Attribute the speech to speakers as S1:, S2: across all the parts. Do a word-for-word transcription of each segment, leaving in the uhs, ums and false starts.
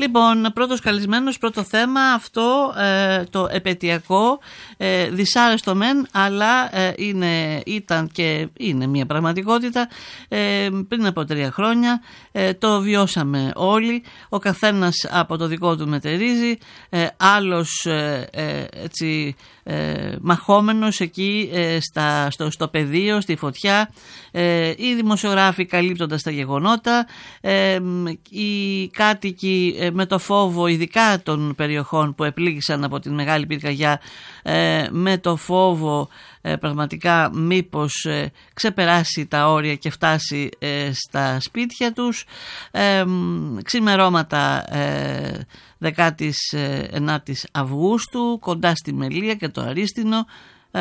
S1: Λοιπόν, πρώτος καλεσμένος, πρώτο θέμα, αυτό ε, το επαιτειακό, ε, δυσάρεστο μεν, αλλά ε, είναι, ήταν και είναι μια πραγματικότητα. Ε, πριν από τρία χρόνια ε, το βιώσαμε όλοι, ο καθένας από το δικό του μετερίζει, ε, άλλος ε, ε, έτσι ε, μαχόμενος εκεί ε, στα, στο, στο πεδίο, στη φωτιά, ε, οι δημοσιογράφοι καλύπτοντας τα γεγονότα, ε, οι κάτοικοι ε, με το φόβο ειδικά των περιοχών που επλήγησαν από την Μεγάλη Πυρκαγιά, ε, με το φόβο ε, πραγματικά μήπως ε, ξεπεράσει τα όρια και φτάσει ε, στα σπίτια τους. ε, ξημερώματα ε, δεκάτης ενάτης Αυγούστου κοντά στη Μελία και το Αρίστινο, ε,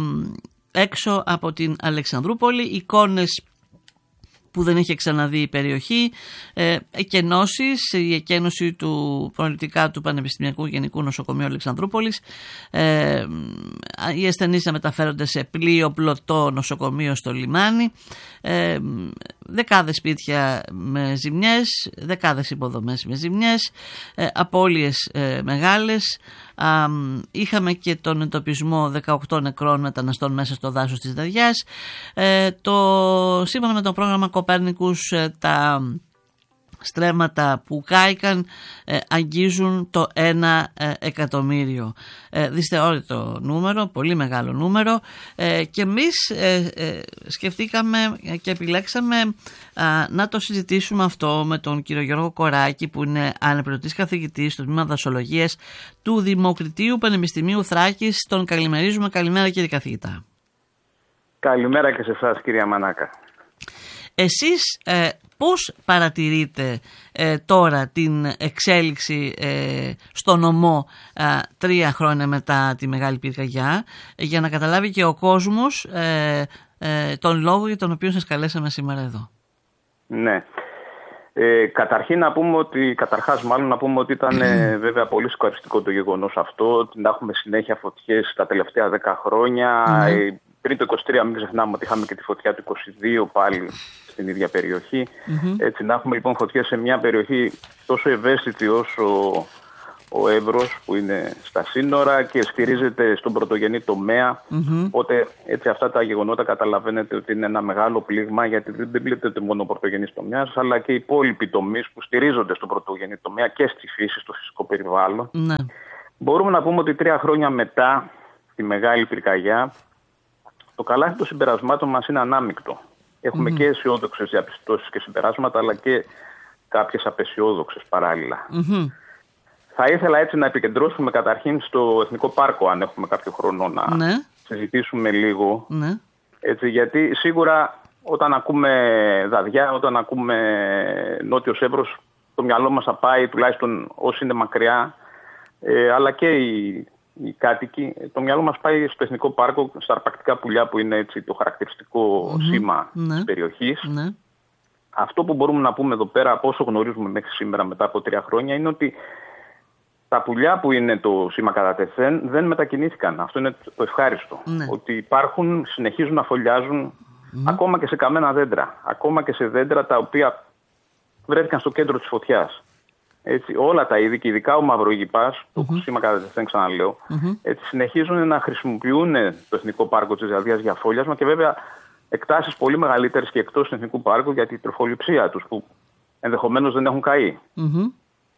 S1: έξω από την Αλεξανδρούπολη, εικόνες που δεν είχε ξαναδεί η περιοχή, ε, εκενώσεις, η εκένωση του προληπτικά του Πανεπιστημιακού Γενικού Νοσοκομείου Αλεξανδρούπολης, ε, οι ασθενείς να μεταφέρονται σε πλοίο πλωτό νοσοκομείο στο λιμάνι, ε, δεκάδες σπίτια με ζημιές, δεκάδες υποδομές με ζημιές, ε, απώλειες ε, μεγάλες. Α, είχαμε και τον εντοπισμό δεκαοκτώ νεκρών μεταναστών μέσα στο δάσος της Δαριάς. Ε, το, σύμφωνα με το πρόγραμμα Κοπέρνικους, ε, τα στρέμματα που κάηκαν ε, αγγίζουν το ένα ε, εκατομμύριο. Ε, δυσθεώρητο νούμερο, πολύ μεγάλο νούμερο, ε, και εμείς ε, ε, σκεφτήκαμε και επιλέξαμε α, να το συζητήσουμε αυτό με τον κύριο Γιώργο Κοράκη, που είναι αναπληρωτής καθηγητής στο τμήμα Δασολογίας του Δημοκριτείου Πανεπιστημίου Θράκης. Τον καλημερίζουμε. Καλημέρα, κύριε καθηγητά.
S2: Καλημέρα και σε εσάς, κυρία Μανάκα.
S1: Εσείς ε, πώς παρατηρείτε ε, τώρα την εξέλιξη ε, στο νομό ε, τρία χρόνια μετά τη Μεγάλη Πυρκαγιά, για να καταλάβει και ο κόσμος ε, ε, τον λόγο για τον οποίο σας καλέσαμε σήμερα εδώ?
S2: Ναι. Ε, καταρχήν να πούμε ότι, καταρχάς μάλλον να πούμε ότι ήταν ε, βέβαια πολύ σοκαριστικό το γεγονός αυτό, ότι να έχουμε συνέχεια φωτιές τα τελευταία δέκα χρόνια. Ε, πριν το είκοσι τρία μην ξεχνάμε ότι είχαμε και τη φωτιά του είκοσι δύο πάλι στην ίδια περιοχή. Mm-hmm. Έτσι, να έχουμε λοιπόν φωτιές σε μια περιοχή τόσο ευαίσθητη όσο ο Εύρος, που είναι στα σύνορα και στηρίζεται στον πρωτογενή τομέα. Mm-hmm. Οπότε έτσι, αυτά τα γεγονότα καταλαβαίνετε ότι είναι ένα μεγάλο πλήγμα, γιατί δεν πλήττεται μόνο ο πρωτογενής τομέας, αλλά και οι υπόλοιποι τομείς που στηρίζονται στον πρωτογενή τομέα και στη φύση, στο φυσικό περιβάλλον. Mm-hmm. Μπορούμε να πούμε ότι τρία χρόνια μετά τη Μεγάλη Πυρκαγιά, το καλάθι των συμπερασμάτων μας είναι ανάμεικτο. Έχουμε mm-hmm. και αισιόδοξες διαπιστώσεις και συμπεράσματα, αλλά και κάποιες απεσιόδοξες παράλληλα. Mm-hmm. Θα ήθελα έτσι να επικεντρώσουμε καταρχήν στο Εθνικό Πάρκο, αν έχουμε κάποιο χρόνο να ναι. συζητήσουμε λίγο. Ναι. Έτσι, γιατί σίγουρα όταν ακούμε Δαδιά, όταν ακούμε Νότιος Εύρος, το μυαλό μας θα πάει, τουλάχιστον όσοι είναι μακριά, ε, αλλά και οι, οι κάτοικοι, το μυαλό μας πάει στο Εθνικό Πάρκο, στα αρπακτικά πουλιά που είναι έτσι το χαρακτηριστικό mm-hmm. σήμα ναι. της περιοχής. Ναι. Αυτό που μπορούμε να πούμε εδώ πέρα, από όσο γνωρίζουμε μέχρι σήμερα μετά από τρία χρόνια, είναι ότι τα πουλιά που είναι το σήμα κατά τεθέν δεν μετακινήθηκαν. Αυτό είναι το ευχάριστο. Ναι. Ότι υπάρχουν, συνεχίζουν να φωλιάζουν mm. ακόμα και σε καμένα δέντρα. Ακόμα και σε δέντρα τα οποία βρέθηκαν στο κέντρο της φωτιάς. Έτσι, όλα τα είδη, και ειδικά ο μαυρογυπάς, mm-hmm. το σήμα κατά τεθέν ξαναλέω, mm-hmm. έτσι, συνεχίζουν να χρησιμοποιούν το Εθνικό Πάρκο της Δαδίας για φόλιασμα, και βέβαια εκτάσεις πολύ μεγαλύτερες και εκτός του Εθνικού Πάρκου για την τροφοληψία τους, που ενδεχομένως δεν έχουν καεί. Mm-hmm.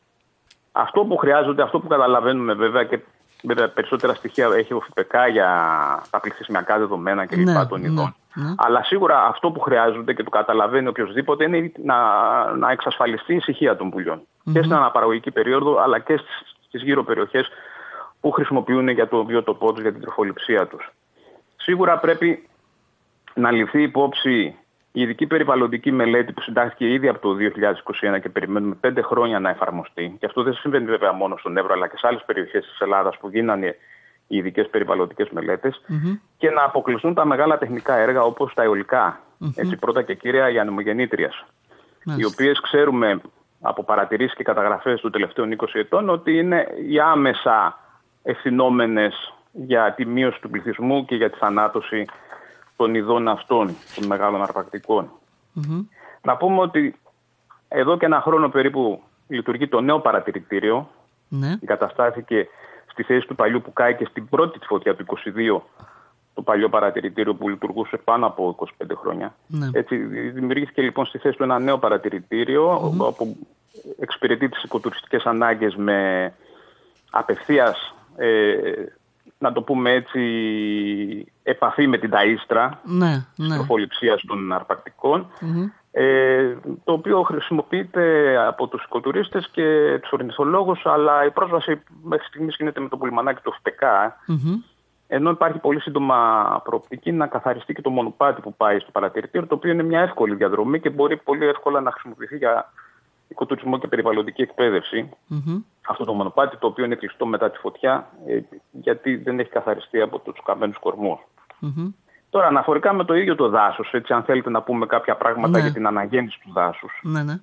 S2: Αυτό που χρειάζονται, αυτό που καταλαβαίνουμε βέβαια, και βέβαια περισσότερα στοιχεία έχει ο ΦΠΚ για τα πληθυσμιακά δεδομένα και λοιπά ναι, των ειδών. Ναι, ναι. Αλλά σίγουρα αυτό που χρειάζονται και το καταλαβαίνει οποιοδήποτε είναι να, να εξασφαλιστεί η ησυχία των πουλιών. Mm-hmm. Και στην αναπαραγωγική περίοδο, αλλά και στις, στις γύρω περιοχές που χρησιμοποιούν για το βιότοπό τους, για την τροφοληψία τους. Σίγουρα πρέπει να ληφθεί υπόψη η ειδική περιβαλλοντική μελέτη που συντάχθηκε ήδη από το δύο χιλιάδες είκοσι ένα και περιμένουμε πέντε χρόνια να εφαρμοστεί. Και αυτό δεν συμβαίνει βέβαια μόνο στον Εύρο, αλλά και σε άλλες περιοχές της Ελλάδας που γίνανε οι ειδικές περιβαλλοντικές μελέτες. Mm-hmm. Και να αποκλειστούν τα μεγάλα τεχνικά έργα όπως τα αιωλικά. Mm-hmm. Έτσι, πρώτα και κύρια οι ανεμογεννήτριες. Mm-hmm. Οι οποίες ξέρουμε από παρατηρήσεις και καταγραφές των τελευταίων είκοσι ετών ότι είναι οι άμεσα ευθυνόμενες για τη μείωση του πληθυσμού και για τη θανάτωση των ειδών αυτών, των μεγάλων αρπακτικών. Mm-hmm. Να πούμε ότι εδώ και ένα χρόνο περίπου λειτουργεί το νέο παρατηρητήριο.
S1: Ναι.
S2: Εγκαταστάθηκε στη θέση του παλιού που κάηκε στην πρώτη φωτιά του είκοσι δύο, το παλιό παρατηρητήριο που λειτουργούσε πάνω από είκοσι πέντε χρόνια. Ναι. Έτσι, δημιουργήθηκε λοιπόν στη θέση του ένα νέο παρατηρητήριο, mm-hmm. όπου εξυπηρετεί τις οικοτουριστικές ανάγκες με απευθείας, ε, να το πούμε έτσι, επαφή με την ταΐστρα,
S1: ναι, ναι.
S2: τροφοληψίας των αρπακτικών,
S1: mm-hmm.
S2: ε, το οποίο χρησιμοποιείται από τους οικοτουρίστες και τους ορνηθολόγους, αλλά η πρόσβαση μέχρι στιγμής γίνεται με το πουλμανάκι του ΦΠΚ, mm-hmm. ενώ υπάρχει πολύ σύντομα προοπτική να καθαριστεί και το μονοπάτι που πάει στο παρατηρητήριο, το οποίο είναι μια εύκολη διαδρομή και μπορεί πολύ εύκολα να χρησιμοποιηθεί για οικοτουρισμό και περιβαλλοντική εκπαίδευση. Mm-hmm. Αυτό το μονοπάτι, το οποίο είναι κλειστό μετά τη φωτιά, γιατί δεν έχει καθαριστεί από τους καμένους κορμούς. Mm-hmm. Τώρα, αναφορικά με το ίδιο το δάσος, έτσι, αν θέλετε να πούμε κάποια πράγματα, ναι. για την αναγέννηση του δάσους.
S1: Ναι, ναι.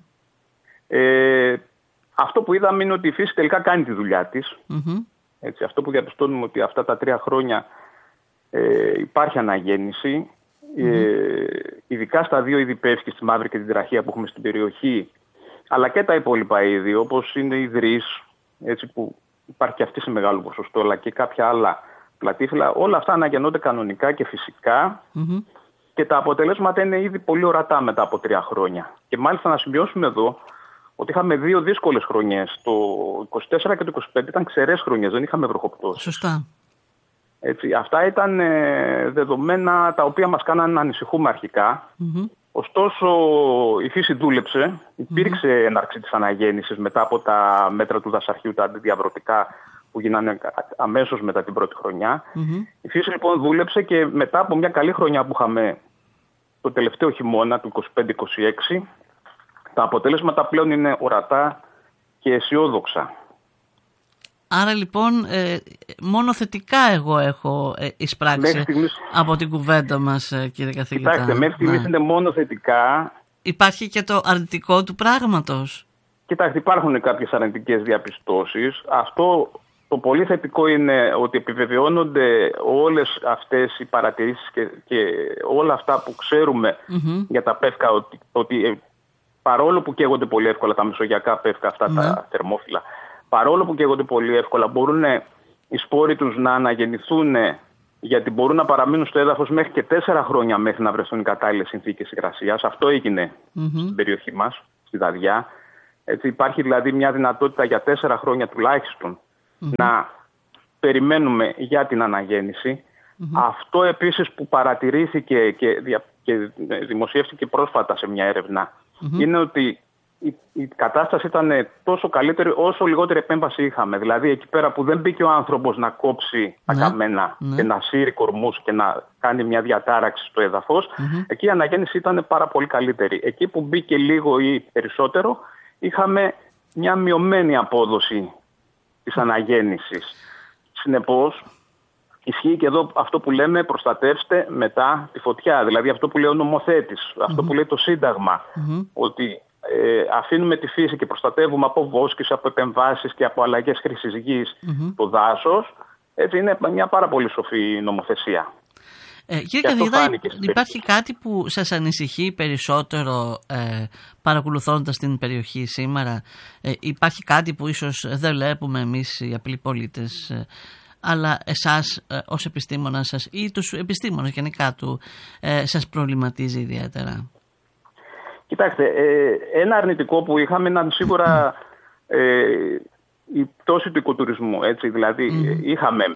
S2: Ε, αυτό που είδαμε είναι ότι η φύση τελικά κάνει τη δουλειά της. Mm-hmm. Έτσι, αυτό που διαπιστώνουμε ότι αυτά τα τρία χρόνια ε, υπάρχει αναγέννηση, mm-hmm. ε, ειδικά στα δύο είδη πεύκη, στη μαύρη και την τραχεία που έχουμε στην περιοχή, αλλά και τα υπόλοιπα είδη, όπως είναι η δρύς, έτσι, που υπάρχει και αυτή σε μεγάλο ποσοστό, αλλά και κάποια άλλα πλατήφυλλα, όλα αυτά αναγεννώνται κανονικά και φυσικά, mm-hmm. και τα αποτελέσματα είναι ήδη πολύ ορατά μετά από τρία χρόνια. Και μάλιστα να σημειώσουμε εδώ ότι είχαμε δύο δύσκολες χρονιές. Το είκοσι τέσσερα και το είκοσι πέντε ήταν ξερές χρονιές, δεν είχαμε βροχοπτώσεις. Σωστά. Έτσι, αυτά ήταν ε, δεδομένα τα οποία μας κάνανε να ανησυχούμε αρχικά. Mm-hmm. Ωστόσο, η φύση δούλεψε. Υπήρξε mm-hmm. έναρξη της αναγέννησης μετά από τα μέτρα του δασαρχείου, τα αντιδιαβρωτικά που γίνανε αμέσως μετά την πρώτη χρονιά. Mm-hmm. Η φύση λοιπόν δούλεψε και μετά από μια καλή χρονιά που είχαμε το τελευταίο χειμώνα του είκοσι πέντε είκοσι έξι, τα αποτελέσματα πλέον είναι ορατά και αισιόδοξα.
S1: Άρα λοιπόν ε, μόνο θετικά εγώ έχω ε, εισπράξει στιγμής... από την κουβέντα μας, ε, κύριε καθηγητά.
S2: Κοιτάξτε, μέχρι στιγμής ναι. είναι μόνο θετικά.
S1: Υπάρχει και το αρνητικό του πράγματος.
S2: Κοιτάξτε, υπάρχουν κάποιες αρνητικές διαπιστώσεις. Αυτό το πολύ θετικό είναι ότι επιβεβαιώνονται όλες αυτές οι παρατηρήσεις και, και όλα αυτά που ξέρουμε mm-hmm. για τα πεύκα, ότι, ότι παρόλο που καίγονται πολύ εύκολα τα μεσογειακά πεύκα, αυτά mm-hmm. τα θερμόφυλλα, παρόλο που καίγονται πολύ εύκολα, μπορούν οι σπόροι τους να αναγεννηθούν, γιατί μπορούν να παραμείνουν στο έδαφος μέχρι και τέσσερα χρόνια μέχρι να βρεθούν οι κατάλληλες συνθήκες υγρασίας. Αυτό έγινε mm-hmm. στην περιοχή μας, στη Δαδιά. Έτσι, υπάρχει δηλαδή μια δυνατότητα για τέσσερα χρόνια τουλάχιστον mm-hmm. να περιμένουμε για την αναγέννηση. Mm-hmm. Αυτό επίσης που παρατηρήθηκε και, δια, και δημοσιεύτηκε πρόσφατα σε μια έρευνα mm-hmm. είναι ότι η, η κατάσταση ήταν τόσο καλύτερη όσο λιγότερη επέμβαση είχαμε. Δηλαδή εκεί πέρα που δεν μπήκε ο άνθρωπος να κόψει τα ναι, καμένα ναι. και να σύρει κορμούς και να κάνει μια διατάραξη στο έδαφος, mm-hmm. εκεί η αναγέννηση ήταν πάρα πολύ καλύτερη. Εκεί που μπήκε λίγο ή περισσότερο, είχαμε μια μειωμένη απόδοση της αναγέννησης. Συνεπώς, ισχύει και εδώ αυτό που λέμε προστατεύστε μετά τη φωτιά. Δηλαδή αυτό που λέει ο νομοθέτης, mm-hmm. αυτό που λέει το Σύνταγμα, mm-hmm. ότι ε, αφήνουμε τη φύση και προστατεύουμε από βόσκες, από επεμβάσεις και από αλλαγές χρήσης γης mm-hmm. το δάσος. Έτσι είναι μια πάρα πολύ σοφή νομοθεσία.
S1: Ε, κύριε καθηγητά, υπάρχει κάτι που σας ανησυχεί περισσότερο ε, παρακολουθώντας την περιοχή σήμερα? Ε, υπάρχει κάτι που ίσως δεν βλέπουμε εμείς οι απλοί πολίτες, ε, αλλά εσάς ε, ως επιστήμονας σας ή τους επιστήμονες γενικά του ε, σας προβληματίζει ιδιαίτερα?
S2: Κοιτάξτε, ε, ένα αρνητικό που είχαμε ήταν σίγουρα ε, η πτώση του οικοτουρισμού. Έτσι, δηλαδή mm. είχαμε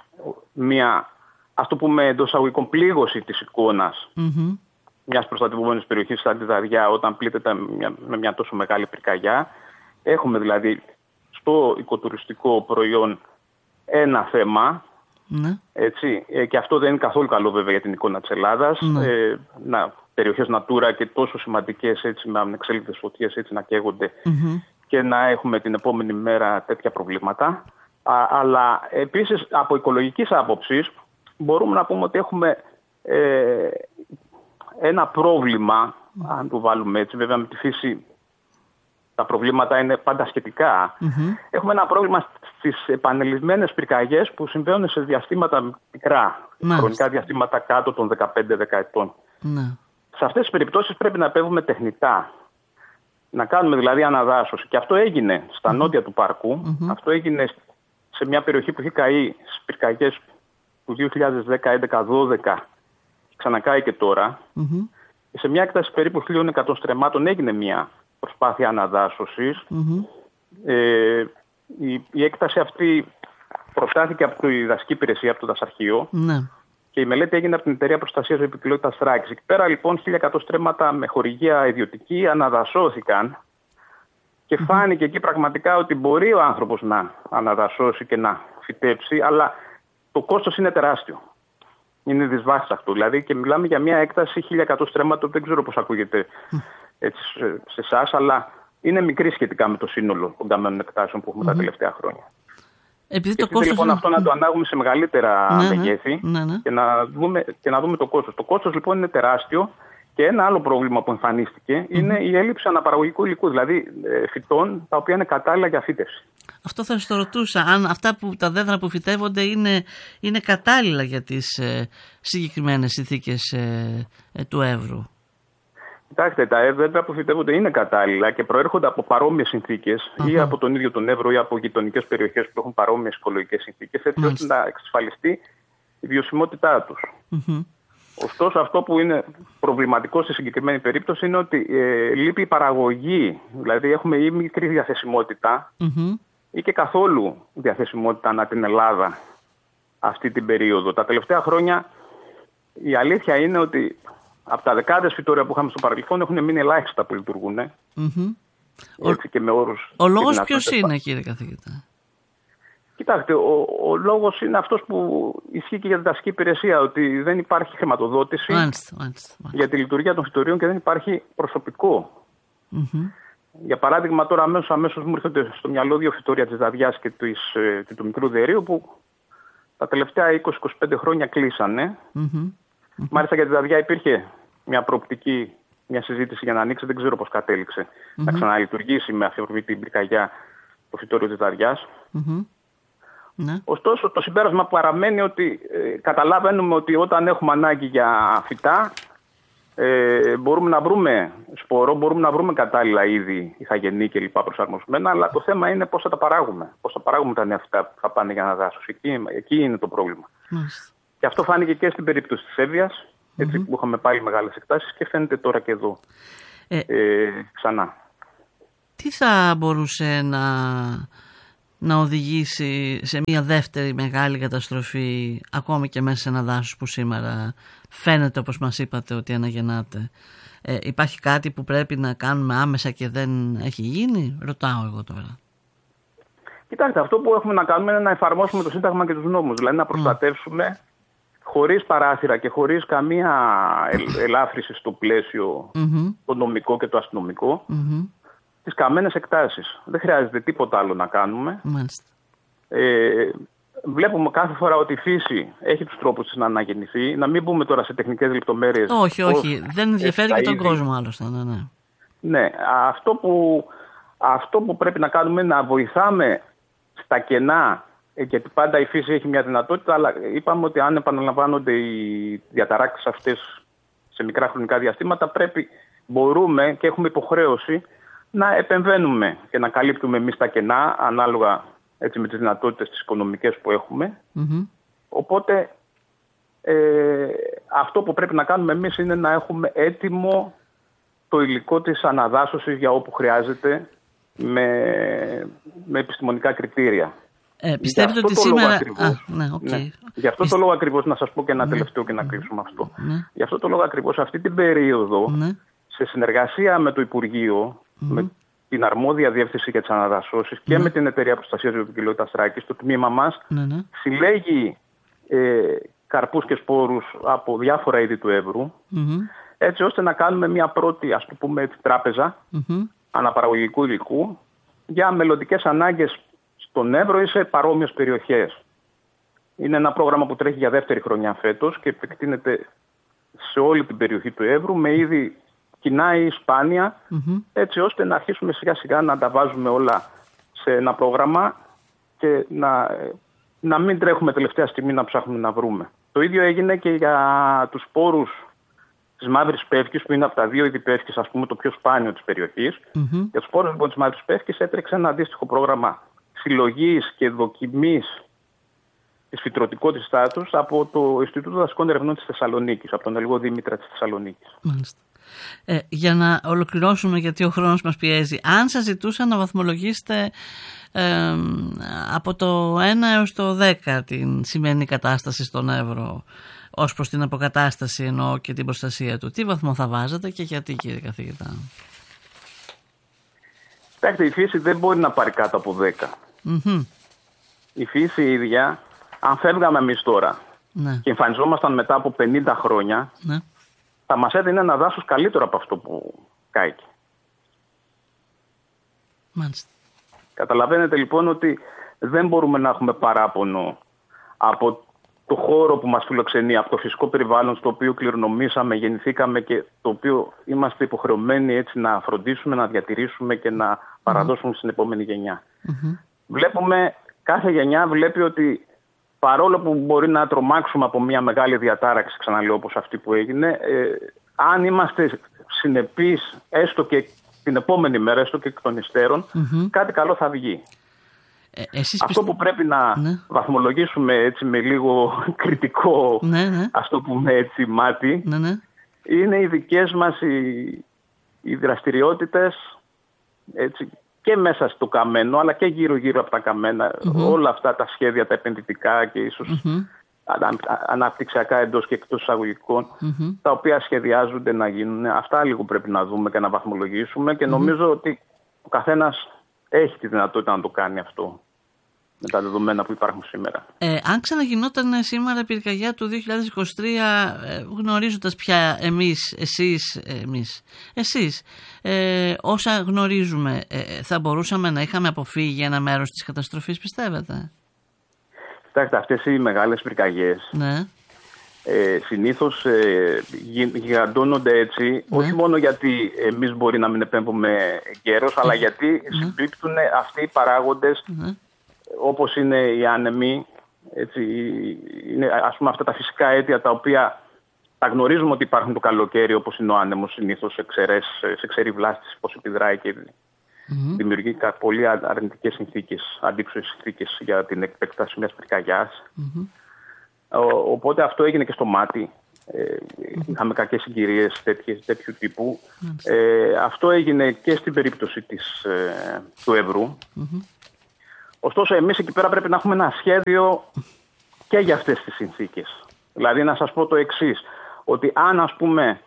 S2: μια, ας το πούμε εντός αγωγικών, πλήγωση της εικόνας mm-hmm. μιας προστατευόμενης περιοχής σαν τη Δαδιά όταν πλήττεται με, με μια τόσο μεγάλη πυρκαγιά. Έχουμε δηλαδή στο οικοτουριστικό προϊόν ένα θέμα, mm. έτσι, ε, και αυτό δεν είναι καθόλου καλό βέβαια για την εικόνα της Ελλάδας. Mm. Ε, να, περιοχές Natura και τόσο σημαντικές, έτσι, με ανεξέλεγκτες φωτιές, έτσι, να καίγονται mm-hmm. και να έχουμε την επόμενη μέρα τέτοια προβλήματα. Α, αλλά επίσης από οικολογικής άποψης μπορούμε να πούμε ότι έχουμε ε, ένα πρόβλημα, mm-hmm. αν το βάλουμε έτσι, βέβαια με τη φύση τα προβλήματα είναι πάντα σχετικά. Mm-hmm. Έχουμε ένα πρόβλημα στις επανελειμμένες πυρκαγιές που συμβαίνουν σε διαστήματα μικρά, mm-hmm. χρονικά διαστήματα κάτω των δεκαπέντε δέκα ετών. Mm-hmm. Σε αυτές τις περιπτώσεις πρέπει να επέμβουμε τεχνητά. Να κάνουμε δηλαδή αναδάσωση. Και αυτό έγινε στα mm-hmm. νότια του πάρκου. Mm-hmm. Αυτό έγινε σε μια περιοχή που είχε καεί στις πυρκαγιές του δύο χιλιάδες δέκα, έντεκα, δώδεκα. Ξανακάει και τώρα. Mm-hmm. Και σε μια έκταση περίπου χίλια εκατό στρεμμάτων έγινε μια προσπάθεια αναδάσωσης. Mm-hmm. Ε, η, η έκταση αυτή προτάθηκε από τη δασική υπηρεσία, από το δασαρχείο. Mm-hmm. Και η μελέτη έγινε από την Εταιρεία Προστασίας Βιοποικιλότητας Θράκης. Εκεί πέρα λοιπόν χίλια εκατό στρέμματα με χορηγία ιδιωτική αναδασώθηκαν και mm-hmm. φάνηκε εκεί πραγματικά ότι μπορεί ο άνθρωπος να αναδασώσει και να φυτέψει, αλλά το κόστος είναι τεράστιο. Είναι δυσβάσταχτο. Δηλαδή και μιλάμε για μια έκταση χίλια εκατό στρέμματων, δεν ξέρω πώς ακούγεται έτσι σε εσάς, αλλά είναι μικρή σχετικά με το σύνολο των καμένων εκτάσεων που έχουμε mm-hmm. τα τελευταία χρόνια.
S1: Επειδή
S2: το κόστος λοιπόν είναι... αυτό να το ανάγουμε σε μεγαλύτερα
S1: ναι,
S2: μεγέθη
S1: ναι, ναι.
S2: Και, να δούμε, και να δούμε το κόστος. Το κόστος λοιπόν είναι τεράστιο και ένα άλλο πρόβλημα που εμφανίστηκε mm-hmm. είναι η έλλειψη αναπαραγωγικού υλικού, δηλαδή ε, φυτών τα οποία είναι κατάλληλα για φύτευση.
S1: Αυτό θα σας το ρωτούσα, αν αυτά που, τα δέντρα που φυτεύονται είναι, είναι κατάλληλα για τις ε, συγκεκριμένες συνθήκες ε, ε, του Εύρου.
S2: Κοιτάξτε, τα δέντρα που φυτεύονται είναι κατάλληλα και προέρχονται από παρόμοιες συνθήκες uh-huh. ή από τον ίδιο τον Εύρο ή από γειτονικές περιοχές που έχουν παρόμοιες οικολογικές συνθήκες, έτσι uh-huh. ώστε να εξασφαλιστεί η βιωσιμότητά τους. Uh-huh. Ωστόσο, αυτό που είναι προβληματικό στη συγκεκριμένη περίπτωση είναι ότι ε, λείπει η παραγωγή, δηλαδή έχουμε ή μικρή διαθεσιμότητα uh-huh. ή και καθόλου διαθεσιμότητα ανά την Ελλάδα αυτή την περίοδο. Τα τελευταία χρόνια η αλήθεια είναι ότι από τα δεκάδες φυτόρια που είχαμε στο παρελθόν έχουν μείνει ελάχιστα που λειτουργούν. Mm-hmm. Έτσι, ο, και με όρους
S1: ο λόγος ποιος είναι, κύριε καθηγητά?
S2: Κοιτάξτε, ο, ο λόγος είναι αυτός που ισχύει και για την δασική υπηρεσία, ότι δεν υπάρχει χρηματοδότηση μάλιστα, μάλιστα, μάλιστα. για τη λειτουργία των φυτορίων και δεν υπάρχει προσωπικό. Mm-hmm. Για παράδειγμα, τώρα αμέσως, αμέσως μου έρχονται στο μυαλό δύο φυτόρια της Δαδιάς και της, ε, του μικρού Δερείου που τα τελευταία είκοσι με είκοσι πέντε χρόνια κλείσανε. Mm-hmm. Mm-hmm. Μάλιστα για τη Δαδιά υπήρχε μια προοπτική, μια συζήτηση για να ανοίξει, δεν ξέρω πώς κατέληξε, mm-hmm. να ξαναλειτουργήσει με αυτή την πυρκαγιά το φυτόριο της Δαδιάς. Mm-hmm. Ναι. Ωστόσο, το συμπέρασμα που παραμένει ότι ε, καταλαβαίνουμε ότι όταν έχουμε ανάγκη για φυτά, ε, μπορούμε να βρούμε σπορό, μπορούμε να βρούμε κατάλληλα είδη, ηθαγενή και λοιπά προσαρμοσμένα, αλλά το θέμα είναι πώς θα τα παράγουμε. Πώς θα παράγουμε τα νέα φυτά που θα πάνε για να δάσουν. Εκεί, εκεί είναι το πρόβλημα. Mm-hmm. Και αυτό φάνηκε και στην περίπτωση της Εύβοιας, έτσι, mm-hmm. που είχαμε πάλι μεγάλες εκτάσεις και φαίνεται τώρα και εδώ ε, ε, ξανά.
S1: Τι θα μπορούσε να, να οδηγήσει σε μια δεύτερη μεγάλη καταστροφή ακόμη και μέσα σε ένα δάσος που σήμερα φαίνεται, όπως μας είπατε, ότι αναγεννάται? Ε, υπάρχει κάτι που πρέπει να κάνουμε άμεσα και δεν έχει γίνει? Ρωτάω εγώ τώρα.
S2: Κοιτάξτε, αυτό που έχουμε να κάνουμε είναι να εφαρμόσουμε το Σύνταγμα και τους νόμους, δηλαδή να προστατεύσουμε mm. χωρίς παράθυρα και χωρίς καμία ελάφρυση στο πλαίσιο mm-hmm. το νομικό και το αστυνομικό mm-hmm. τις καμένες εκτάσεις. Δεν χρειάζεται τίποτα άλλο να κάνουμε. Mm-hmm. Ε, βλέπουμε κάθε φορά ότι η φύση έχει τους τρόπους της να αναγεννηθεί. Να μην μπούμε τώρα σε τεχνικές λεπτομέρειες.
S1: Όχι, όχι. Δεν ενδιαφέρει και τον κόσμο άλλωστε. Ναι, ναι.
S2: ναι αυτό, που, αυτό που πρέπει να κάνουμε είναι να βοηθάμε στα κενά. Γιατί πάντα η φύση έχει μια δυνατότητα, αλλά είπαμε ότι αν επαναλαμβάνονται οι διαταράκτες αυτές σε μικρά χρονικά διαστήματα, πρέπει, μπορούμε και έχουμε υποχρέωση να επεμβαίνουμε και να καλύπτουμε εμείς τα κενά, ανάλογα έτσι, με τις δυνατότητες τις οικονομικές που έχουμε. Mm-hmm. Οπότε ε, αυτό που πρέπει να κάνουμε εμείς είναι να έχουμε έτοιμο το υλικό της αναδάσωσης για όπου χρειάζεται με, με επιστημονικά κριτήρια.
S1: Ε, πιστεύετε ότι σήμερα...
S2: Ακριβώς, Α, ναι, okay. ναι. Γι' αυτό Πιστε... το λόγο ακριβώς, να σας πω και ένα ναι. τελευταίο και να κλείσουμε αυτό. Ναι. Γι' αυτό το λόγο ακριβώς αυτή την περίοδο, ναι. σε συνεργασία με το Υπουργείο, mm-hmm. με την αρμόδια διεύθυνση για τις αναδασώσεις και mm-hmm. με την Εταιρεία Προστασίας Βιοποικιλότητας Θράκης, το τμήμα μας mm-hmm. συλλέγει ε, καρπούς και σπόρους από διάφορα είδη του Εύρου, mm-hmm. έτσι ώστε να κάνουμε μια πρώτη, ας το πούμε, τράπεζα mm-hmm. αναπαραγωγικού υλικού για μελλοντικές ανάγκες στον Εύρο ή σε παρόμοιες περιοχές. Είναι ένα πρόγραμμα που τρέχει για δεύτερη χρονιά φέτος και επεκτείνεται σε όλη την περιοχή του Εύρου με είδη κοινά ή σπάνια, mm-hmm. έτσι ώστε να αρχίσουμε σιγά σιγά να τα βάζουμε όλα σε ένα πρόγραμμα και να, να μην τρέχουμε τελευταία στιγμή να ψάχνουμε να βρούμε. Το ίδιο έγινε και για τους σπόρους της μαύρης πεύκης, που είναι από τα δύο είδη πεύκης, ας πούμε, το πιο σπάνιο της περιοχής.
S1: Mm-hmm.
S2: Για τους σπόρους λοιπόν της μαύρης πεύκης έτρεξε ένα αντίστοιχο πρόγραμμα συλλογής και δοκιμής της φυτρωτικότητάς τους από το Ινστιτούτο Δασικών Ερευνών της Θεσσαλονίκης, από τον Ελγό Δήμητρα της Θεσσαλονίκης.
S1: Μάλιστα. Ε, για να ολοκληρώσουμε, γιατί ο χρόνος μας πιέζει, αν σας ζητούσα να βαθμολογήσετε ε, από το ένα έως το δέκα την σημερινή κατάσταση στον Εύρο ως προς την αποκατάσταση εννοώ και την προστασία του, τι βαθμό θα βάζατε και γιατί, κύριε καθηγητά?
S2: Κοιτάξτε, η φύση δεν μπορεί να πάρει κάτω από δέκα.
S1: Mm-hmm.
S2: Η φύση η ίδια, αν φεύγαμε εμείς τώρα, ναι, και εμφανιζόμασταν μετά από πενήντα χρόνια, ναι, θα μας έδινε ένα δάσος καλύτερο από αυτό που κάηκε.
S1: Μάλιστα.
S2: Καταλαβαίνετε λοιπόν ότι δεν μπορούμε να έχουμε παράπονο από το χώρο που μας φιλοξενεί, από το φυσικό περιβάλλον στο οποίο κληρονομήσαμε, γεννηθήκαμε και το οποίο είμαστε υποχρεωμένοι έτσι να φροντίσουμε, να διατηρήσουμε και να παραδώσουμε mm-hmm. στην επόμενη γενιά. Mm-hmm. Βλέπουμε, κάθε γενιά βλέπει ότι παρόλο που μπορεί να τρομάξουμε από μια μεγάλη διατάραξη, ξαναλέω όπως αυτή που έγινε, ε, αν είμαστε συνεπείς έστω και την επόμενη μέρα, έστω και εκ των υστέρων, mm-hmm. κάτι καλό θα βγει. Ε, εσείς Αυτό πιστε... που πρέπει να ναι. βαθμολογήσουμε έτσι με λίγο κριτικό, ναι, ναι. ας το πούμε έτσι, μάτι, ναι, ναι. είναι οι δικές μας οι, οι δραστηριότητες έτσι, και μέσα στο καμένο, αλλά και γύρω-γύρω από τα καμένα, mm-hmm. όλα αυτά τα σχέδια, τα επενδυτικά και ίσως mm-hmm. ανα, αναπτυξιακά εντός και εκτός εισαγωγικών, mm-hmm. τα οποία σχεδιάζονται να γίνουν. Αυτά λίγο πρέπει να δούμε και να βαθμολογήσουμε και mm-hmm. νομίζω ότι ο καθένας έχει τη δυνατότητα να το κάνει αυτό με τα δεδομένα που υπάρχουν σήμερα.
S1: Ε, αν ξαναγινόταν σήμερα η πυρκαγιά του δύο χιλιάδες είκοσι τρία, γνωρίζοντας πια εμείς, εσείς, εμείς, εσείς ε, όσα γνωρίζουμε, ε, θα μπορούσαμε να είχαμε αποφύγει ένα μέρος της καταστροφής, πιστεύετε?
S2: Κοιτάξτε, αυτές οι μεγάλες πυρκαγιές ναι. ε, συνήθως ε, γιγαντώνονται έτσι, ναι. όχι μόνο γιατί εμείς μπορεί να μην επέμβουμε γέρος, αλλά γιατί ναι. συμπίπτουν αυτοί οι παράγοντες ναι. όπως είναι οι άνεμοι, έτσι, είναι ας πούμε αυτά τα φυσικά αίτια τα οποία τα γνωρίζουμε ότι υπάρχουν το καλοκαίρι, όπως είναι ο άνεμος συνήθως σε, ξερές, σε ξερή βλάστηση, πώς επιδράει και mm-hmm. δημιουργεί πολύ αρνητικές συνθήκες, αντίξωες συνθήκες για την επέκταση μιας πυρκαγιάς. Mm-hmm. Ο, οπότε αυτό έγινε και στο μάτι. Ε, mm-hmm. Είχαμε κακές συγκυρίες τέτοιες, τέτοιου τύπου. Mm-hmm. Ε, αυτό έγινε και στην περίπτωση της, ε, του Εύρου. Mm-hmm. Ωστόσο, εμείς εκεί πέρα πρέπει να έχουμε ένα σχέδιο και για αυτές τις συνθήκες. Δηλαδή, να σας πω το εξής, ότι αν, ας πούμε,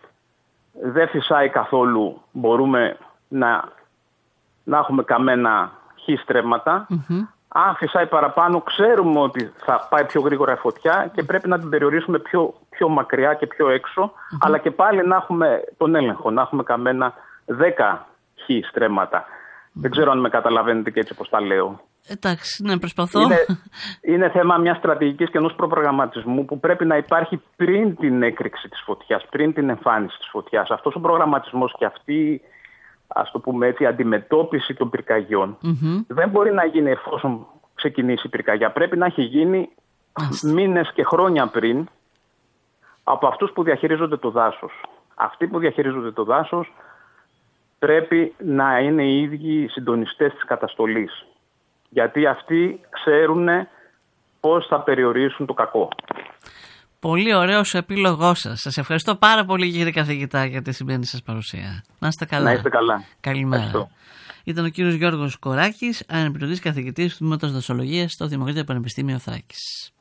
S2: δεν φυσάει καθόλου, μπορούμε να, να έχουμε καμένα χι στρέμματα. Mm-hmm. Αν φυσάει παραπάνω, ξέρουμε ότι θα πάει πιο γρήγορα η φωτιά και πρέπει να την περιορίσουμε πιο, πιο μακριά και πιο έξω, mm-hmm. αλλά και πάλι να έχουμε τον έλεγχο, να έχουμε καμένα δέκα χι στρέμματα. Mm-hmm. Δεν ξέρω αν με καταλαβαίνετε και έτσι όπως τα λέω.
S1: Εντάξει, ναι, προσπαθώ.
S2: Είναι, είναι θέμα μιας στρατηγικής και ενός προγραμματισμού που πρέπει να υπάρχει πριν την έκρηξη της φωτιάς, πριν την εμφάνιση της φωτιάς. Αυτός ο προγραμματισμός και αυτή, ας το πούμε έτσι, αντιμετώπιση των πυρκαγιών mm-hmm. δεν μπορεί να γίνει εφόσον ξεκινήσει η πυρκαγιά. Πρέπει να έχει γίνει mm-hmm. μήνες και χρόνια πριν από αυτούς που διαχειρίζονται το δάσος. Αυτοί που διαχειρίζονται το δάσος πρέπει να είναι οι ίδιοι συντονιστές της καταστολής. Γιατί αυτοί ξέρουν πώς θα περιορίσουν το κακό.
S1: Πολύ ωραίος ο επίλογός σας. Σας ευχαριστώ πάρα πολύ, κύριε καθηγητά, για τη σημερινή σας παρουσία. Να είστε καλά.
S2: Να είστε καλά.
S1: Καλημέρα. Ευχαριστώ. Ήταν ο κύριος Γιώργος Κοράκης, αναπληρωτής καθηγητής του Τμήματος Δασολογίας στο Δημοκρατικό Πανεπιστήμιο Θράκης.